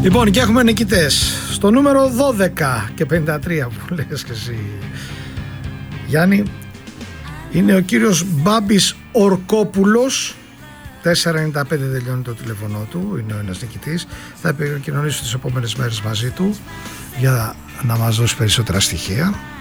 Λοιπόν, και έχουμε νικητές. Στο νούμερο 12 και 53 που λες και εσύ, Γιάννη, είναι ο κύριος Μπάμπης Ορκόπουλος. 495 τελειώνει το τηλέφωνο του, είναι ο ένας νικητής. Θα επικοινωνήσω τις επόμενες μέρες μαζί του για να μας δώσει περισσότερα στοιχεία.